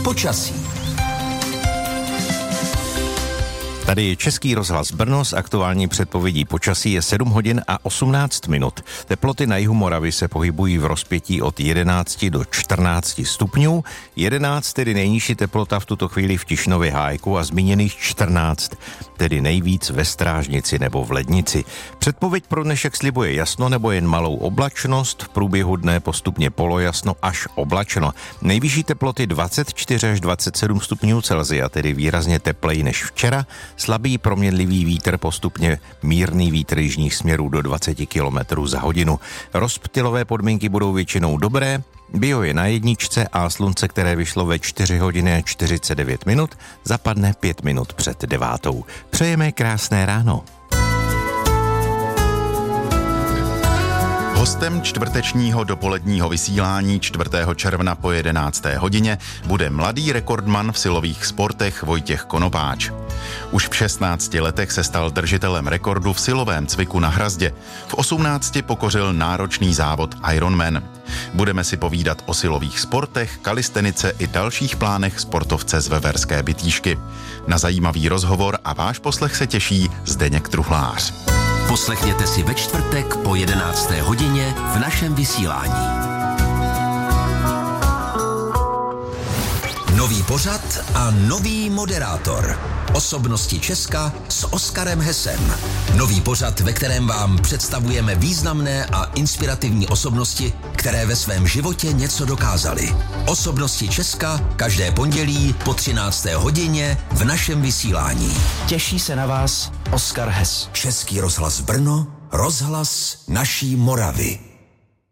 počasí. Tady je Český rozhlas Brno s aktuální předpovědí počasí. Je 7 hodin a 18 minut. Teploty na jihu Moravy se pohybují v rozpětí od 11 do 14 stupňů. 11 tedy nejnižší teplota v tuto chvíli v Tišnově Hájku a zmíněných 14, tedy nejvíc ve Strážnici nebo v Lednici. Předpověď pro dnešek slibuje jasno nebo jen malou oblačnost, v průběhu dne postupně polojasno až oblačno. Nejvyšší teploty 24 až 27 stupňů Celsia, tedy výrazně tepleji než včera. Slabý proměnlivý vítr, postupně mírný vítr jižních směrů do 20 km za hodinu. Rozptylové podmínky budou většinou dobré, bio je na jedničce a slunce, které vyšlo ve 4 hodiny a 49 minut, zapadne 5 minut před 9. Přejeme krásné ráno. Hostem čtvrtečního dopoledního vysílání 4. června po 11. hodině bude mladý rekordman v silových sportech Vojtěch Konopáč. Už v 16 letech se stal držitelem rekordu v silovém cviku na hrazdě. V 18 pokořil náročný závod Ironman. Budeme si povídat o silových sportech, kalistenice i dalších plánech sportovce z Veverské Bytýšky. Na zajímavý rozhovor a váš poslech se těší Zdeněk Truhlář. Poslechněte si ve čtvrtek po 11. hodině v našem vysílání. Nový pořad a nový moderátor. Osobnosti Česka s Oskarem Hesem. Nový pořad, ve kterém vám představujeme významné a inspirativní osobnosti, které ve svém životě něco dokázaly. Osobnosti Česka každé pondělí po 13. hodině v našem vysílání. Těší se na vás Oskar Hes. Český rozhlas Brno, rozhlas naší Moravy.